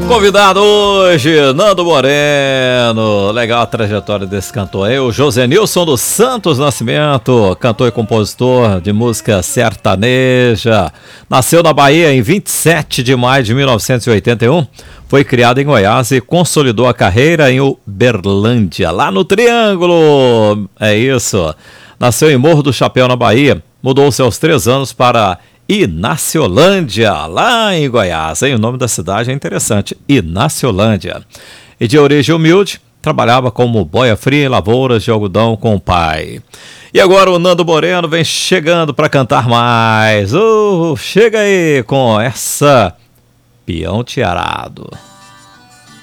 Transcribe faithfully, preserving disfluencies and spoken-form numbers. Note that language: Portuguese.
Convidado hoje, Nando Moreno. Legal a trajetória desse cantor aí, o Josenilson dos Santos Nascimento, cantor e compositor de música sertaneja. Nasceu na Bahia em vinte e sete de maio de mil novecentos e oitenta e um. Foi criado em Goiás e consolidou a carreira em Uberlândia, lá no Triângulo. É isso. Nasceu em Morro do Chapéu, na Bahia. Mudou-se aos três anos para Inaciolândia, lá em Goiás, hein? O nome da cidade é interessante, Inaciolândia. E de origem humilde, trabalhava como boia fria em lavouras de algodão com o pai. E agora o Nando Moreno vem chegando para cantar mais. Uh, chega aí com essa Peão Tiarado.